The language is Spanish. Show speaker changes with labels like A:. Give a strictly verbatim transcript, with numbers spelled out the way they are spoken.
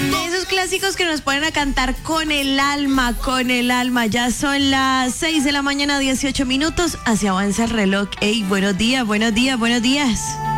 A: Esos clásicos que nos ponen a cantar con el alma, con el alma. Ya son las seis de la mañana, dieciocho minutos. Hacia avanza el reloj. Ey, buenos días, buenos días, buenos días.